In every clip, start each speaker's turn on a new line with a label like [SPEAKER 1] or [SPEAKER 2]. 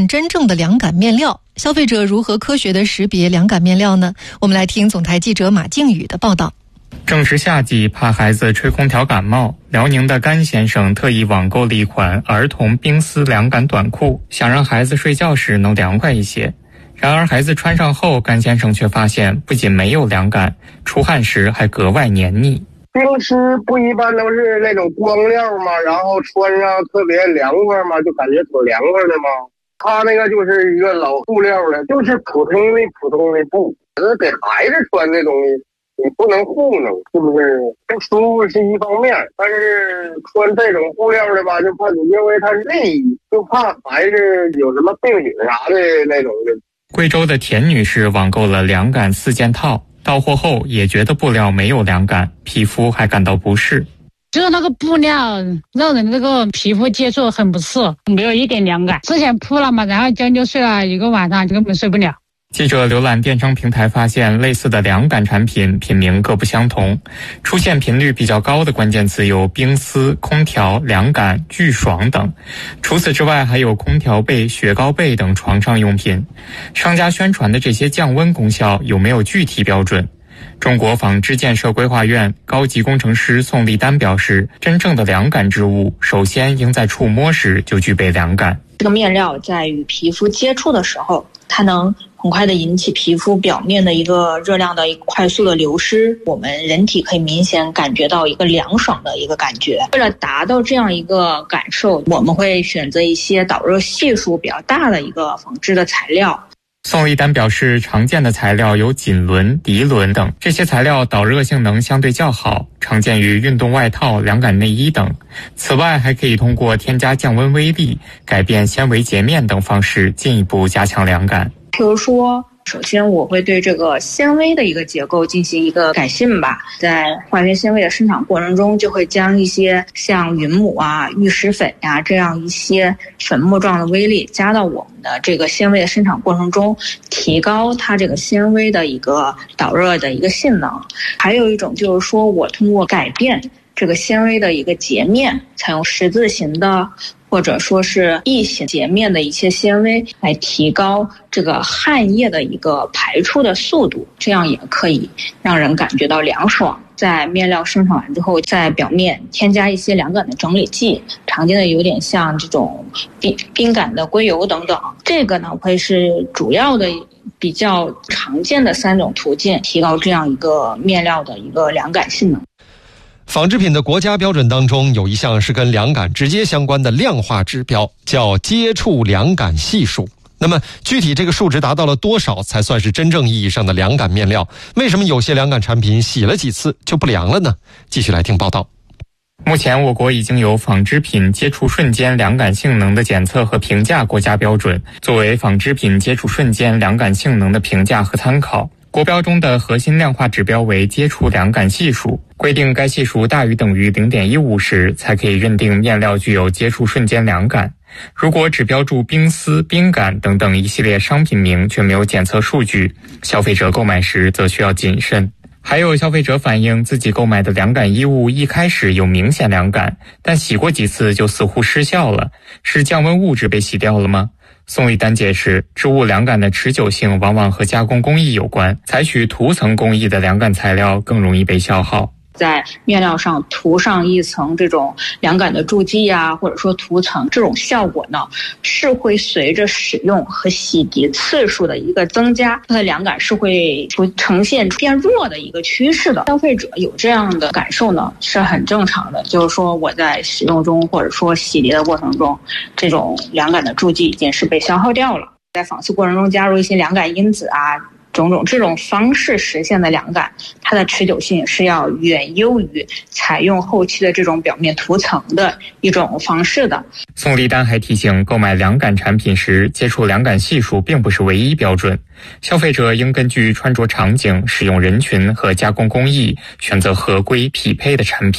[SPEAKER 1] 选真正的凉感面料。消费者如何科学地识别凉感面料呢？我们来听总台记者马靖宇的报道。
[SPEAKER 2] 正是夏季，怕孩子吹空调感冒，辽宁的甘先生特意网购了一款儿童冰丝凉感短裤，想让孩子睡觉时能凉快一些。然而孩子穿上后，甘先生却发现不仅没有凉感，出汗时还格外黏腻。
[SPEAKER 3] 冰丝不一般都是那种光料嘛，然后穿上特别凉快嘛，就感觉挺凉快的嘛。他那个就是一个老布料的，就是普通的布，给孩子穿这东西你不能糊弄，是不是？不舒服是一方面，但是穿这种布料的吧，就怕你因为它是内衣，就怕孩子有什么病菌啥的那种的。
[SPEAKER 2] 贵州的田女士网购了凉感4件套，到货后也觉得布料没有凉感，皮肤还感到不适。
[SPEAKER 4] 就是那个布料让人这个皮肤接触很不适，没有一点凉感。之前铺了嘛，然后将就睡了一个晚上，就根本睡不了。
[SPEAKER 2] 记者浏览电商平台发现，类似的凉感产品品名各不相同，出现频率比较高的关键词有冰丝、空调、凉感、巨爽等。除此之外，还有空调被、雪糕被等床上用品。商家宣传的这些降温功效有没有具体标准？中国纺织建设规划院高级工程师宋立丹表示，真正的凉感织物首先应在触摸时就具备凉感。
[SPEAKER 5] 这个面料在与皮肤接触的时候，它能很快的引起皮肤表面的一个热量的快速的流失，我们人体可以明显感觉到一个凉爽的一个感觉。为了达到这样一个感受，我们会选择一些导热系数比较大的一个纺织的材料。
[SPEAKER 2] 宋立丹表示，常见的材料有锦纶、涤纶等，这些材料导热性能相对较好，常见于运动外套、凉感内衣等。此外，还可以通过添加降温微粒、改变纤维截面等方式进一步加强凉感。
[SPEAKER 5] 比如说，首先我会对这个纤维的一个结构进行一个改进吧，在化学纤维的生产过程中，就会将一些像云母啊、玉石粉呀这样一些粉末状的微粒加到我们的这个纤维的生产过程中，提高它这个纤维的一个导热的一个性能。还有一种就是说，我通过改变这个纤维的一个截面，采用十字形的或者说是异形截面的一些纤维，来提高这个汗液的一个排出的速度，这样也可以让人感觉到凉爽。在面料生产完之后，在表面添加一些凉感的整理剂，常见的有点像这种冰感的硅油等等。这个呢会是主要的比较常见的3种途径，提高这样一个面料的一个凉感性能。
[SPEAKER 6] 纺织品的国家标准当中有一项是跟凉感直接相关的量化指标，叫接触凉感系数。那么具体这个数值达到了多少才算是真正意义上的凉感面料？为什么有些凉感产品洗了几次就不凉了呢？继续来听报道。
[SPEAKER 2] 目前我国已经有纺织品接触瞬间凉感性能的检测和评价国家标准，作为纺织品接触瞬间凉感性能的评价和参考。国标中的核心量化指标为接触凉感系数，规定该系数大于等于 0.15 时才可以认定面料具有接触瞬间凉感。如果只标注冰丝、冰感等等一系列商品名却没有检测数据，消费者购买时则需要谨慎。还有消费者反映自己购买的凉感衣物一开始有明显凉感，但洗过几次就似乎失效了，是降温物质被洗掉了吗？宋立丹解释，织物凉感的持久性往往和加工工艺有关，采取涂层工艺的凉感材料更容易被消耗。
[SPEAKER 5] 在面料上涂上一层这种凉感的助剂啊，或者说涂层，这种效果呢是会随着使用和洗涤次数的一个增加，它的凉感是会呈现变弱的一个趋势的。消费者有这样的感受呢是很正常的，就是说我在使用中或者说洗涤的过程中，这种凉感的助剂已经是被消耗掉了。在纺织过程中加入一些凉感因子啊，种种这种方式实现的凉感，它的持久性是要远优于采用后期的这种表面涂层的一种方式的。
[SPEAKER 2] 宋立丹还提醒，购买凉感产品时，接触凉感系数并不是唯一标准，消费者应根据穿着场景、使用人群和加工工艺，选择合规匹配的产品。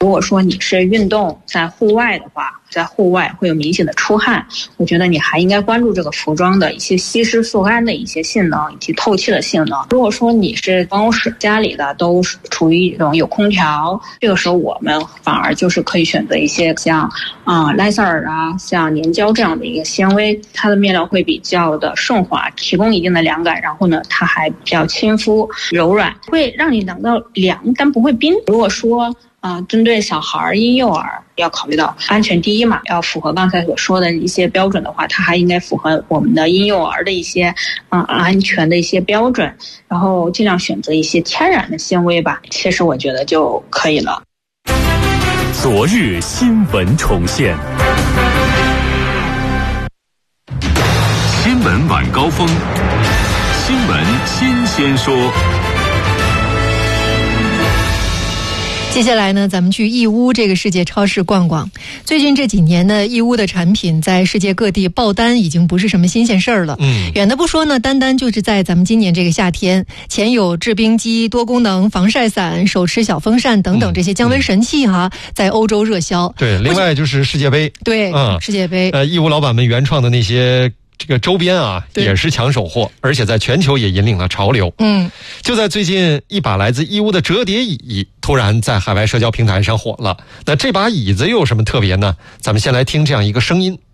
[SPEAKER 5] 如果说你是运动在户外的话，在户外会有明显的出汗，我觉得你还应该关注这个服装的一些吸湿速干的一些性能以及透气的性能。如果说你是办公室家里的都处于一种有空调，这个时候我们反而就是可以选择一些像Lyocell 啊，像粘胶这样的一个纤维，它的面料会比较的顺滑，提供一定的凉感，然后呢它还比较亲肤柔软，会让你感到凉但不会冰。如果说针对小孩婴幼儿要考虑到安全第一嘛，要符合刚才所说的一些标准的话，它还应该符合我们的婴幼儿的一些安全的一些标准，然后尽量选择一些天然的纤维吧，其实我觉得就可以了。
[SPEAKER 7] 昨日新闻重现，新闻晚高峰，新闻新鲜说。
[SPEAKER 1] 接下来呢，咱们去义乌这个世界超市逛逛。最近这几年呢，义乌的产品在世界各地爆单已经不是什么新鲜事儿了。远的不说呢，单单就是在咱们今年这个夏天，前有制冰机、多功能防晒伞、手持小风扇等等这些降温神器在欧洲热销。
[SPEAKER 6] 对，另外就是世界杯。
[SPEAKER 1] 对，世界杯。
[SPEAKER 6] 义乌老板们原创的那些这个周边也是抢手货，而且在全球也引领了潮流。就在最近，一把来自义乌的折叠椅突然在海外社交平台上火了。那这把椅子又有什么特别呢？咱们先来听这样一个声音。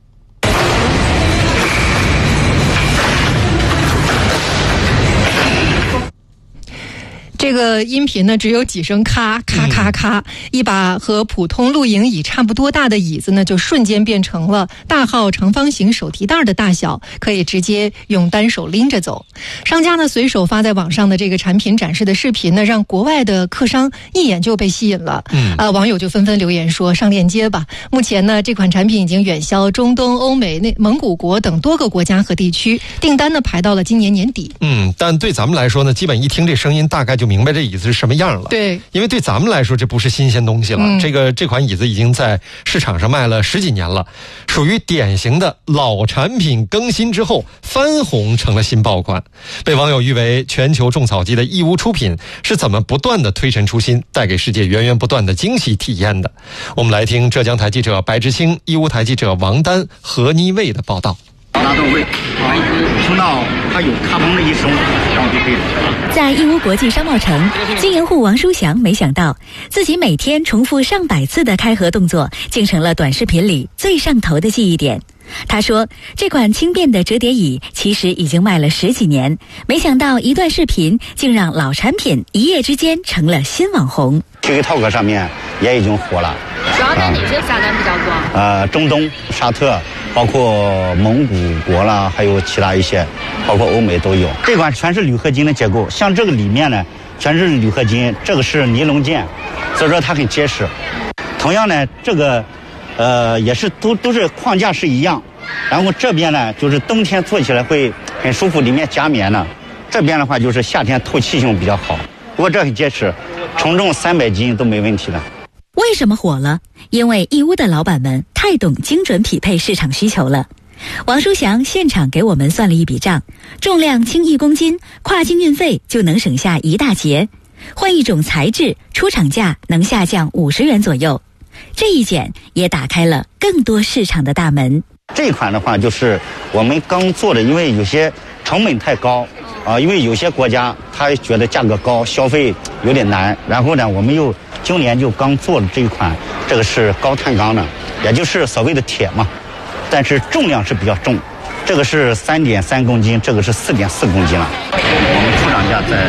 [SPEAKER 1] 这个音频呢只有几声咔咔咔咔，一把和普通露营椅差不多大的椅子呢就瞬间变成了大号长方形手提袋的大小，可以直接用单手拎着走。商家呢随手发在网上的这个产品展示的视频呢，让国外的客商一眼就被吸引了。网友就纷纷留言说上链接吧。目前呢这款产品已经远销中东、欧美、蒙古国等多个国家和地区，订单呢排到了今年年底。
[SPEAKER 6] 但对咱们来说呢，基本一听这声音大概就明白这椅子是什么样了。
[SPEAKER 1] 对，
[SPEAKER 6] 因为对咱们来说这不是新鲜东西了。这款椅子已经在市场上卖了10几年了，属于典型的老产品更新之后翻红成了新爆款，被网友誉为全球种草机的义乌出品是怎么不断的推陈出新，带给世界源源不断的惊喜体验的。我们来听浙江台记者白志清、义乌台记者王丹、何妮卫的报道。
[SPEAKER 8] 拿到位，听到它有咔嘣的一声，然后就可以了。
[SPEAKER 9] 在义乌国际商贸城，经营户王书祥没想到，自己每天重复上百次的开合动作，竟成了短视频里最上头的记忆点。他说，这款轻便的折叠椅其实已经卖了10几年，没想到一段视频竟让老产品一夜之间成了新网红。
[SPEAKER 8] TikTok 上面也已经火了。
[SPEAKER 9] 主要在哪些下单比较多？
[SPEAKER 8] 中东、沙特，包括蒙古国啦，还有其他一些，包括欧美都有。这款全是铝合金的结构，像这个里面呢，全是铝合金，这个是尼龙件，所以说它很结实。同样呢，这个也是都是框架是一样，然后这边呢就是冬天坐起来会很舒服，里面夹棉呢。这边的话就是夏天透气性比较好，不过这很结实，承重300斤都没问题的。
[SPEAKER 9] 为什么火了？因为义乌的老板们太懂精准匹配市场需求了。王书祥现场给我们算了一笔账，重量轻1公斤，跨境运费就能省下1大截，换一种材质，出厂价能下降50元左右。这一减也打开了更多市场的大门。
[SPEAKER 8] 这款的话就是我们刚做的，因为有些成本太高因为有些国家他觉得价格高，消费有点难，然后呢我们又今年就刚做了这一款，这个是高碳钢的，也就是所谓的铁嘛，但是重量是比较重，这个是3.3公斤，这个是4.4公斤了。我们出厂价在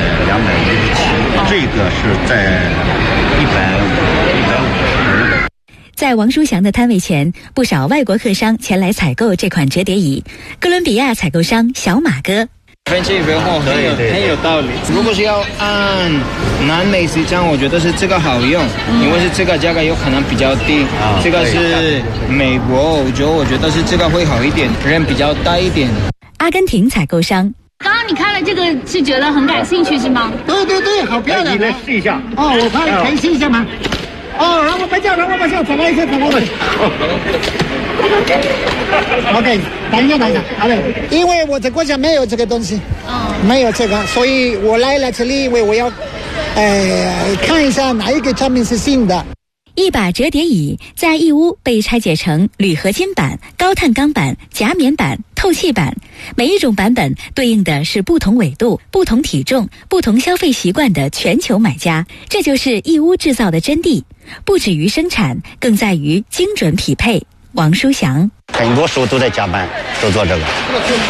[SPEAKER 8] 217，这个是在150。
[SPEAKER 9] 在王书祥的摊位前，不少外国客商前来采购这款折叠椅。哥伦比亚采购商小马哥。
[SPEAKER 10] 分析很好，很有道理。如果是要按南美时装，我觉得是这个好用，因为是这个价格有可能比较低。这个是美国、欧洲，我觉得是这个会好一点，人比较大一点。
[SPEAKER 9] 阿根廷采购商。
[SPEAKER 11] 刚刚你看了这个是觉得很感兴趣是吗？
[SPEAKER 3] 对，好漂亮。
[SPEAKER 8] 你来试一下。
[SPEAKER 3] 我怕尝试一下吗？让我们叫，再来一下。OK， 等一下，好嘞。因为我在国家没有这个东西，没有这个，所以我来了这里，因为我要看一下哪一个产品是新的。
[SPEAKER 9] 一把折叠椅在义乌被拆解成铝合金板、高碳钢板、夹棉板、透气板，每一种版本对应的是不同纬度、不同体重、不同消费习惯的全球买家。这就是义乌制造的真谛，不止于生产，更在于精准匹配。王书祥，
[SPEAKER 8] 很多时候都在加班，都做这个。